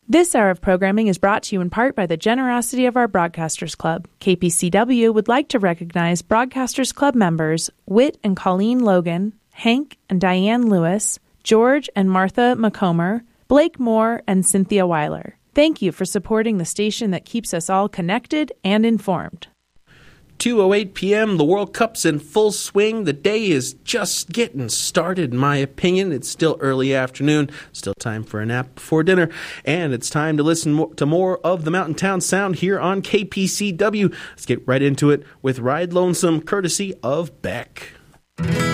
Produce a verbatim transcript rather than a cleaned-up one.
This hour of programming is brought to you in part by the generosity of our Broadcasters Club. K P C W would like to recognize Broadcasters Club members Whit and Colleen Logan, Hank and Diane Lewis, George and Martha McComber, Blake Moore, and Cynthia Weiler. Thank you for supporting the station that keeps us all connected and informed. two oh eight p.m., the World Cup's in full swing. The day is just getting started, in my opinion. It's still early afternoon, still time for a nap before dinner, and it's time to listen to more of the Mountain Town Sound here on K P C W. Let's get right into it with Ride Lonesome, courtesy of Beck.